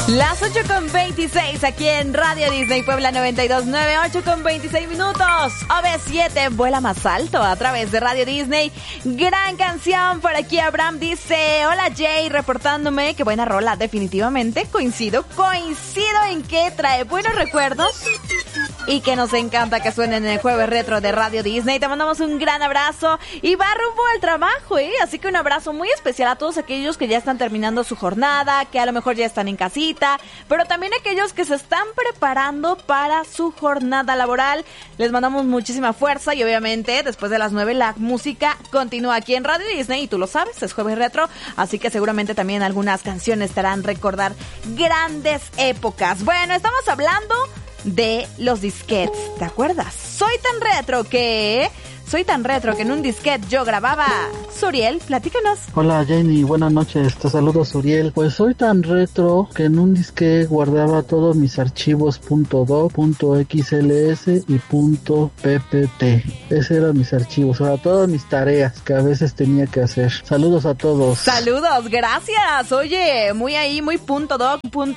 Las 8:26 aquí en Radio Disney Puebla 92.9, 8:26 minutos. OV7 vuela más alto a través de Radio Disney. Gran canción. Por aquí Abraham dice: hola Jay, reportándome. Qué buena rola, definitivamente coincido en que trae buenos recuerdos y que nos encanta que suenen en el jueves retro de Radio Disney. Te mandamos un gran abrazo y va rumbo al trabajo, así que un abrazo muy especial a todos aquellos que ya están terminando su jornada, que a lo mejor ya están en casita, pero también aquellos que se están preparando para su jornada laboral. Les mandamos muchísima fuerza y obviamente después de las 9 la música continúa aquí en Radio Disney y tú lo sabes, es jueves retro, así que seguramente también algunas canciones te harán recordar grandes épocas. Bueno, estamos hablando de los disquetes, ¿te acuerdas? Soy tan retro que en un disquete yo grababa. Suriel, platícanos. Hola Jenny, buenas noches, te saludo Suriel. Pues soy tan retro que en un disquete guardaba todos mis archivos .doc, .xls y .ppt. Ese eran mis archivos, o sea, todas mis tareas que a veces tenía que hacer. Saludos a todos. Saludos, gracias. Oye, muy .doc,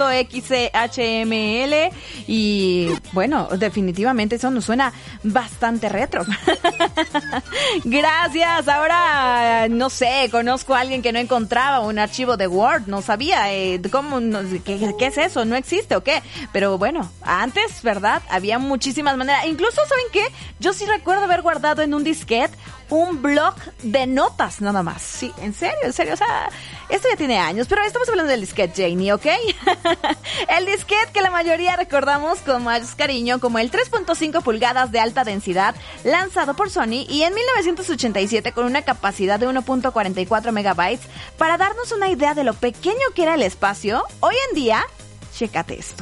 .xhtml y bueno, definitivamente eso nos suena bastante retro. Gracias. Ahora, no sé, conozco a alguien que no encontraba un archivo de Word, no sabía cómo, qué es eso, no existe o qué. Pero bueno, antes, ¿verdad? Había muchísimas maneras. Incluso, ¿saben qué? Yo sí recuerdo haber guardado en un disquete un blog de notas nada más. Sí, en serio, o sea, esto ya tiene años, pero estamos hablando del disquete, Janie, ¿ok? El disquete que la mayoría recordamos con más cariño como el 3.5 pulgadas de alta densidad, lanzado por Sony y en 1987 con una capacidad de 1.44 megabytes. Para darnos una idea de lo pequeño que era el espacio, hoy en día, chécate esto,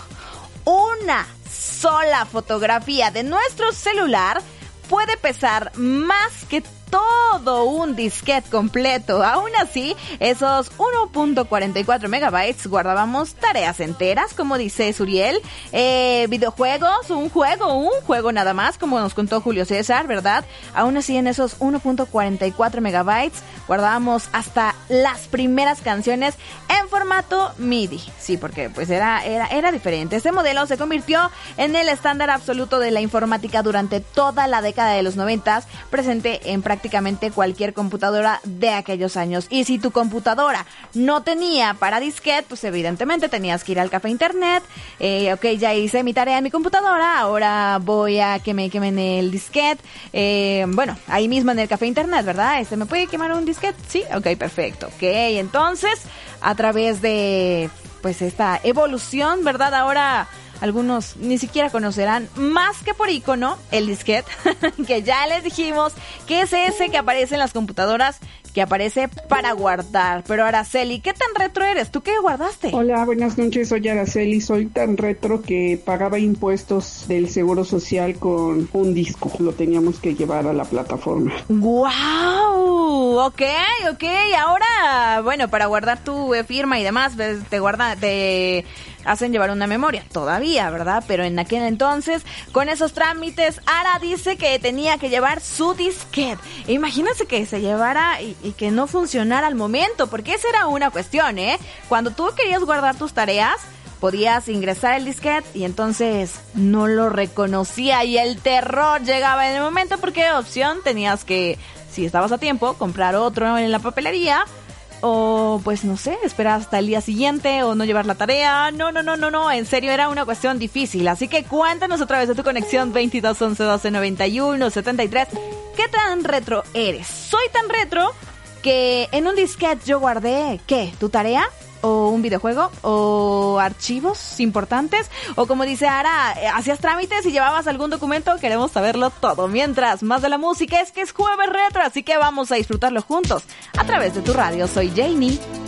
una sola fotografía de nuestro celular puede pesar más que todo un disquete completo. Aún así, esos 1.44 megabytes guardábamos tareas enteras, como dice Suriel, videojuegos, un juego nada más, como nos contó Julio César, ¿verdad? Aún así, en esos 1.44 megabytes guardábamos hasta las primeras canciones en formato MIDI. Sí, porque pues era diferente. Este modelo se convirtió en el estándar absoluto de la informática durante toda la década de los 90, presente en prácticamente cualquier computadora de aquellos años. Y si tu computadora no tenía para disquete, pues evidentemente tenías que ir al café internet. Ok, ya hice mi tarea en mi computadora, ahora voy a que me quemen el disquete. Bueno, ahí mismo en el café internet, ¿verdad? ¿Me puede quemar un disquete? Sí, ok, perfecto. Ok, entonces, a través de pues esta evolución, ¿verdad? Ahora algunos ni siquiera conocerán más que por icono el disquete, que ya les dijimos que es ese que aparece en las computadoras, que aparece para guardar. Pero Araceli, ¿qué tan retro eres? ¿Tú qué guardaste? Hola, buenas noches, soy Araceli. Soy tan retro que pagaba impuestos del Seguro Social con un disco. Lo teníamos que llevar a la plataforma. ¡Guau! Ok. Ahora, bueno, para guardar tu firma y demás, te hacen llevar una memoria todavía, ¿verdad? Pero en aquel entonces, con esos trámites, Ara dice que tenía que llevar su disquete. Imagínense que se llevara y que no funcionara al momento, porque esa era una cuestión, ¿eh? Cuando tú querías guardar tus tareas, podías ingresar el disquete y entonces no lo reconocía y el terror llegaba en el momento, porque opción tenías que, si estabas a tiempo, comprar otro en la papelería, o pues no sé, esperar hasta el día siguiente o no llevar la tarea. No, en serio era una cuestión difícil. Así que cuéntanos a través de tu conexión 22 11 12 91 73 ¿qué tan retro eres? Soy tan retro que en un disquete yo guardé, ¿qué? ¿Tu tarea? ¿O un videojuego? ¿O archivos importantes? O como dice Ara, ¿hacías trámites y llevabas algún documento? Queremos saberlo todo. Mientras, más de la música, es que es jueves retro, así que vamos a disfrutarlo juntos a través de tu radio. Soy Janie.